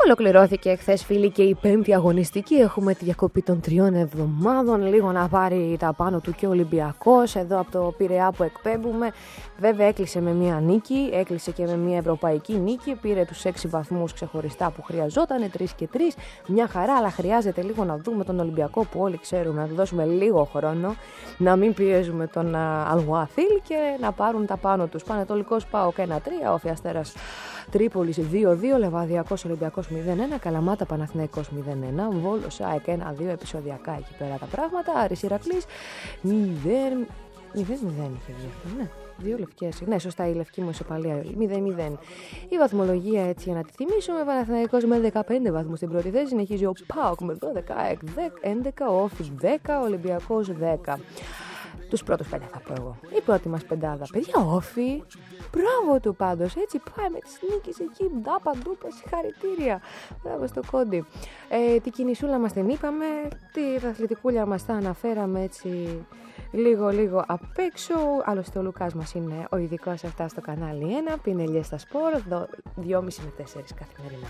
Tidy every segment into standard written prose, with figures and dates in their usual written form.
Ολοκληρώθηκε χθες, φίλοι, και η 5η αγωνιστική. Έχουμε τη διακοπή των 3 εβδομάδων. Λίγο να πάρει τα πάνω του και ο Ολυμπιακός εδώ από το Πειραιά που εκπέμπουμε. Βέβαια, έκλεισε με μία νίκη, έκλεισε και με μία ευρωπαϊκή νίκη. Πήρε τους 6 βαθμούς ξεχωριστά που χρειαζόταν, 3 και 3. Μια χαρά, αλλά χρειάζεται λίγο να δούμε τον Ολυμπιακό που όλοι ξέρουμε, να του δώσουμε λίγο χρόνο, να μην πιέζουμε τον Αλγουαθίλ και να πάρουν τα πάνω τους. Πανετολικός ΠΑΟΚ 1-3, Όφη Αστέρας Τρίπολης 2-2, Λεβαδιακός Ολυμπιακός 0-1, Καλαμάτα Παναθηναϊκός 0-1, Βόλος ΑΕΚ 1-2, επεισοδιακά εκεί πέρα τα πράγματα, Άρης Ηρακλής 0-0 είχε βγει αυτό, ναι. 2 λευκές. Ναι, σωστά, η λευκή μου ισοπαλία 0-0. Η βαθμολογία, έτσι για να τη θυμίσουμε: Παναθηναϊκός με 15 βαθμούς στην πρώτη θέση. Συνεχίζει ο ΠΑΟΚ με 12, ΑΕΚ 11, ο Όφης 10, ο Ολυμπιακός 10. Τους πρώτους 5 θα πω εγώ. Η πρώτη μας πεντάδα. Παιδιά, Όφη, μπράβο του πάντως. Έτσι πάει με τις νίκες εκεί. Παντού, συγχαρητήρια. Μπράβο στο Κόντι. Την κινησούλα μας την είπαμε. Τη αθλητικούλια μας τα αναφέραμε έτσι λίγο απ' έξω. Άλλωστε ο Λουκάς μας είναι ο ειδικός αυτά στο κανάλι 1. Πινελιές στα σπορ, 2,5 με 4 καθημερινά.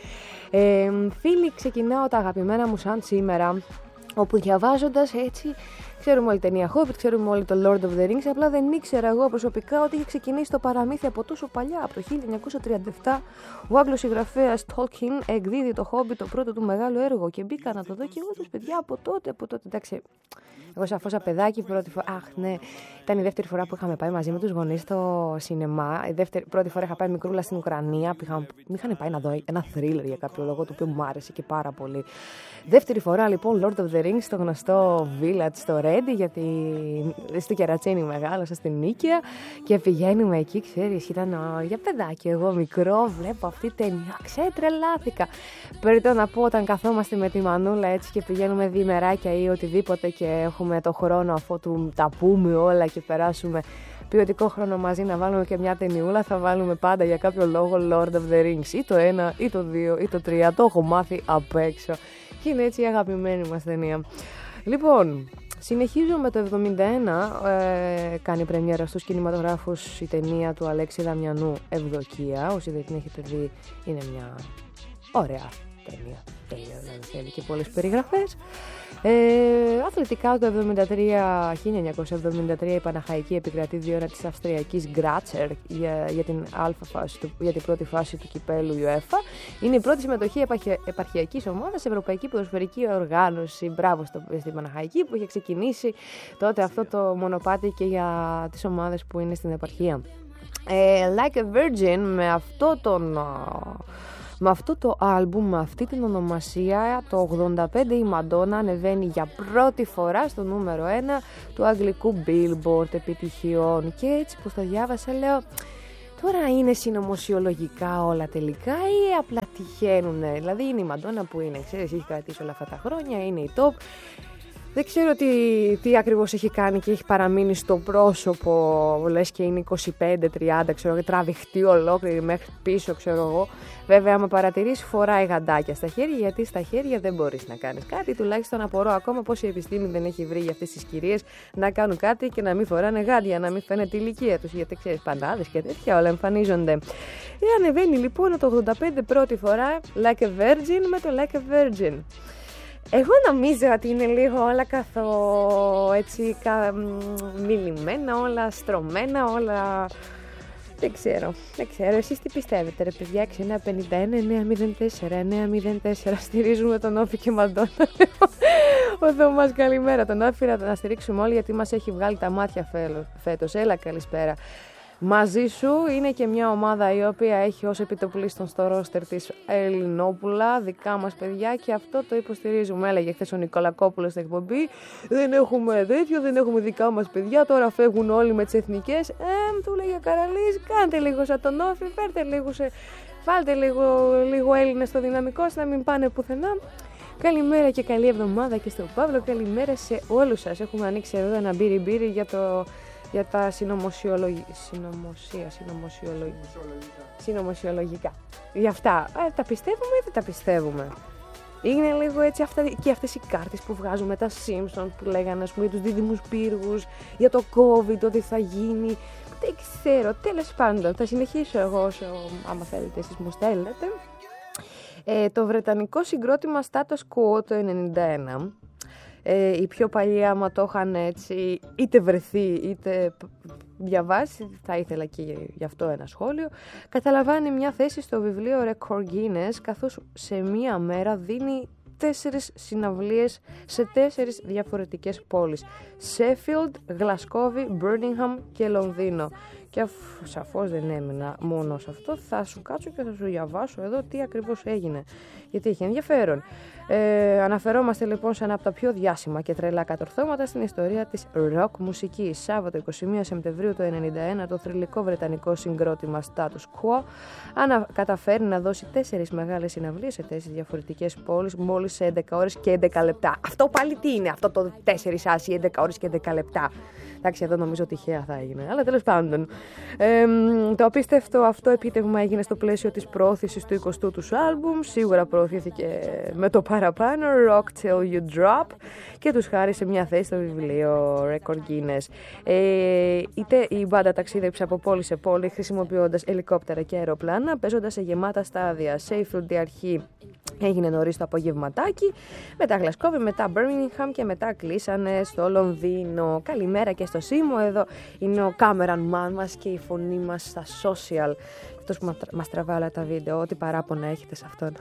Φίλοι, ξεκινάω τα αγαπημένα μου σαν σήμερα, όπου διαβάζοντας έτσι, ξέρουμε όλη ταινία Hobbit, ξέρουμε όλοι το Lord of the Rings, απλά δεν ήξερα εγώ προσωπικά ότι είχε ξεκινήσει το παραμύθι από τόσο παλιά, από το 1937. Ο Άγγλος συγγραφέας Tolkien εκδίδει το Hobbit, το πρώτο του μεγάλο έργο, και μπήκα να το δω και εγώ τους παιδιά από τότε. Εντάξει, εγώ σαφώς σαν παιδάκι πρώτη φορά, ναι, ήταν η δεύτερη φορά που είχαμε πάει μαζί με τους γονείς στο σινεμά. Πρώτη φορά είχα πάει μικρούλα στην Ουκρανία, με είχαν πάει να δω ένα thriller για κάποιο λόγο, το οποίο μου άρεσε και πάρα πολύ. Δεύτερη φορά λοιπόν Lord of the Rings στο γνωστό Village στο Ρέντι, γιατί στο Κερατσίνι μεγάλωσα στην Νίκαια και πηγαίνουμε εκεί, ξέρεις, ήταν για παιδάκι εγώ μικρό, βλέπω αυτή την ταινία, ξετρελάθηκα. Περιττό να πω, όταν καθόμαστε με τη Μανούλα έτσι και πηγαίνουμε διημεράκια ή οτιδήποτε και έχουμε το χρόνο αφού τα πούμε όλα και περάσουμε ποιοτικό χρόνο μαζί να βάλουμε και μια ταινιούλα, θα βάλουμε πάντα για κάποιο λόγο Lord of the Rings, ή το 1 ή το 2 ή το 3, το έχω μάθει απ' έξω και είναι έτσι η αγαπημένη μας ταινία. Λοιπόν, συνεχίζω με το 71, κάνει πρεμιέρα στους κινηματογράφους η ταινία του Αλέξη Δαμιανού, Ευδοκία. Όσοι δεν την έχετε δει, είναι μια ωραία ταινία, δηλαδή θέλει και πολλές περιγραφές. Αθλητικά το 1973 η Παναχαϊκή επικρατεί 2-1 της Αυστριακής Γκράτσερ για την πρώτη φάση του κυπέλου UEFA. Είναι η πρώτη συμμετοχή επαρχιακής ομάδας σε Ευρωπαϊκή Ποδοσφαιρική Οργάνωση. Μπράβο στην Παναχαϊκή που είχε ξεκινήσει τότε αυτό το μονοπάτι και για τις ομάδες που είναι στην επαρχία. Like a Virgin, με αυτό το άλμπουμ, με αυτή την ονομασία, το 85 η Μαντόνα ανεβαίνει για πρώτη φορά στο νούμερο 1 του αγγλικού Billboard επιτυχιών. Και έτσι που το διάβασα λέω, τώρα είναι συνωμοσιολογικά όλα τελικά ή απλά τυχαίνουνε? Δηλαδή είναι η Μαντόνα που είναι, ξέρεις, έχει κρατήσει όλα αυτά τα χρόνια, είναι η top. Δεν ξέρω τι ακριβώς έχει κάνει και έχει παραμείνει στο πρόσωπο, λες και είναι 25-30, ξέρω, και τραβηχτεί ολόκληρη μέχρι πίσω, ξέρω εγώ. Βέβαια, άμα παρατηρήσει, φοράει γαντάκια στα χέρια, γιατί στα χέρια δεν μπορείς να κάνεις κάτι. Τουλάχιστον απορώ ακόμα πώς η επιστήμη δεν έχει βρει για αυτές τις κυρίες να κάνουν κάτι και να μην φοράνε γάντια, να μην φαίνεται η ηλικία τους. Γιατί ξέρεις, παντάδες και τέτοια όλα εμφανίζονται. Ανεβαίνει λοιπόν το 85 πρώτη φορά Like a Virgin με το Like a Virgin. Εγώ νομίζω ότι είναι λίγο όλα έτσι μιλημένα, όλα στρωμένα, όλα... Δεν ξέρω. Εσείς τι πιστεύετε, ρε παιδιά? 6951-904-904. Στηρίζουμε τον Όφη και Μαντόνα. Ο Θωμάς, καλημέρα. Τον Όφη να στηρίξουμε όλοι, γιατί μας έχει βγάλει τα μάτια φέτος. Έλα, καλησπέρα. Μαζί σου είναι και μια ομάδα η οποία έχει ως επιτοπλίστων στο ρόστερ της Ελληνόπουλα, δικά μας παιδιά, και αυτό το υποστηρίζουμε. Έλεγε χθες ο Νικολακόπουλος στην εκπομπή, δεν έχουμε τέτοιο, δεν έχουμε δικά μας παιδιά, τώρα φεύγουν όλοι με τις εθνικές. Του λέγε ο Καραλής, κάντε λίγο σαν τον Όφη, βάλτε λίγο Έλληνες στο δυναμικό να μην πάνε πουθενά. Καλημέρα και καλή εβδομάδα και στον Παύλο, καλημέρα σε όλους σας. Έχουμε ανοίξει εδώ ένα μπύρι για τα συνωμοσιολογικά. Για αυτά. Τα πιστεύουμε ή δεν τα πιστεύουμε? Είναι λίγο έτσι και αυτές οι κάρτες που βγάζουμε, τα Simpsons που λέγανε, ας πούμε, για τους δίδυμους πύργους, για το COVID, ότι θα γίνει. Δεν ξέρω, τέλος πάντων. Θα συνεχίσω εγώ άμα θέλετε εσείς μου στέλνετε. Το βρετανικό συγκρότημα Status Quo το 1991, οι πιο παλιοί άμα το είχαν έτσι είτε βρεθεί είτε διαβάσει, θα ήθελα και γι' αυτό ένα σχόλιο, καταλαμβάνει μια θέση στο βιβλίο Record Guinness, καθώς σε μία μέρα δίνει 4 συναυλίες σε 4 διαφορετικές πόλεις: Sheffield, Γλασκόβι, Birmingham και Λονδίνο. Και αφού σαφώς δεν έμεινα μόνο σε αυτό, θα σου κάτσω και θα σου διαβάσω εδώ τι ακριβώς έγινε, γιατί έχει ενδιαφέρον. Αναφερόμαστε λοιπόν σε ένα από τα πιο διάσημα και τρελά κατορθώματα στην ιστορία της rock μουσικής. Σάββατο 21 Σεπτεμβρίου του 1991, το θρυλικό βρετανικό συγκρότημα Status Quo καταφέρει να δώσει 4 μεγάλες συναυλίες σε 4 διαφορετικές πόλεις, μόλις σε 11 ώρες και 11 λεπτά. Αυτό πάλι τι είναι, αυτό το 4 άσοι, 11 ώρες και 11 λεπτά. Εντάξει, εδώ νομίζω τυχαία θα έγινε, αλλά τέλος πάντων. Το απίστευτο αυτό επίτευγμα έγινε στο πλαίσιο της προώθησης του 20ου τους άλμπουμ. Σίγουρα προωθήθηκε με το παραπάνω Rock Till You Drop και τους χάρισε μια θέση στο βιβλίο Record Guinness. Είτε η μπάντα ταξίδεψε από πόλη σε πόλη χρησιμοποιώντας ελικόπτερα και αεροπλάνα, παίζοντας σε γεμάτα στάδια. Sheffield η αρχή έγινε νωρίς το απογευματάκι, μετά Γλασκόβι, μετά Birmingham και μετά κλείσανε στο Λονδίνο. Καλημέρα και στο Σίμω, εδώ είναι ο cameraman μας και η φωνή μας στα social. Αυτός που μας τραβάει όλα τα βίντεο, ό,τι παράπονα έχετε σε αυτόν.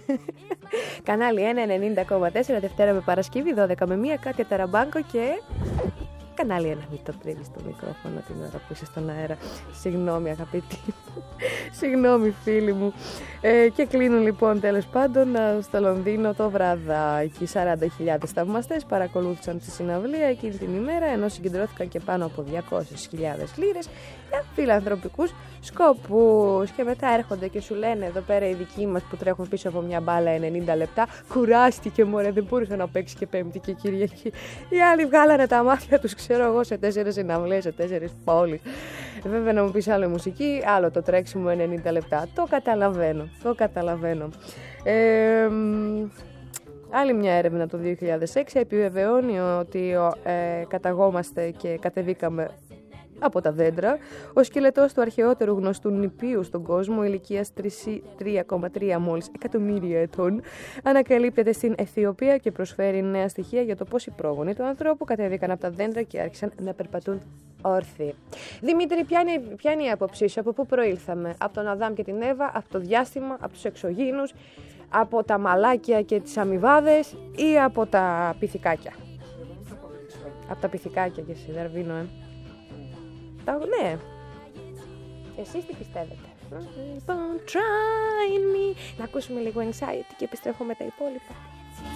Κανάλι 190,4, Δευτέρα με Παρασκευή, 12 με 1, Κάτια Ταραμπάνκο και... Κανάλι 1, μην το τρίβεις το μικρόφωνο την ώρα που είσαι στον αέρα. Συγγνώμη αγαπητοί μου, συγγνώμη φίλοι μου. Και κλείνουν λοιπόν τέλος πάντων στο Λονδίνο το βραδάκι. 40.000 θαυμαστές παρακολούθησαν τη συναυλία εκείνη την ημέρα, ενώ συγκεντρώθηκαν και πάνω από 200.000 λίρες για φιλανθρωπικούς σκοπούς. Και μετά έρχονται και σου λένε εδώ πέρα οι δικοί μας που τρέχουν πίσω από μια μπάλα 90 λεπτά, κουράστηκε μωρέ, δεν μπορούσε να παίξει και Πέμπτη και Κυριακή. Οι άλλοι βγάλανε τα μάτια τους, ξέρω εγώ, σε 4 συναυλίες, σε 4 πόλεις. Βέβαια να μου πεις άλλο μουσική, άλλο το τρέξιμο 90 λεπτά. Το καταλαβαίνω, το καταλαβαίνω. Άλλη μια έρευνα το 2006 επιβεβαιώνει ότι καταγόμαστε και κατεβήκαμε από τα δέντρα. Ο σκελετός του αρχαιότερου γνωστού νηπίου στον κόσμο, ηλικίας 3,3 μόλις εκατομμύρια ετών, ανακαλύπτεται στην Αιθιοπία και προσφέρει νέα στοιχεία για το πώς οι πρόγονοι του ανθρώπου κατέβηκαν από τα δέντρα και άρχισαν να περπατούν όρθιοι. Δημήτρη, ποια είναι η άποψή σου, από πού προήλθαμε? Από τον Αδάμ και την Εύα, από το διάστημα, από τους εξωγήινους, από τα μαλάκια και τις αμοιβάδες ή από τα πυθικάκια? Από τα πυθικάκια και εσύ, Δαρβίνο, ναι. Εσείς τι πιστεύετε? Λοιπόν, try me. Να ακούσουμε λίγο anxiety και επιστρέφω με τα υπόλοιπα.